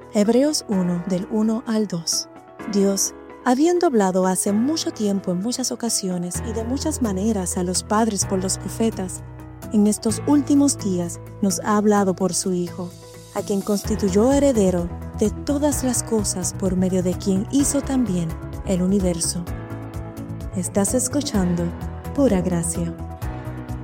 Hebreos 1, del 1 al 2. Dios, habiendo hablado hace mucho tiempo en muchas ocasiones y de muchas maneras a los padres por los profetas, en estos últimos días nos ha hablado por su Hijo, a quien constituyó heredero de todas las cosas por medio de quien hizo también el universo. Estás escuchando Pura Gracia.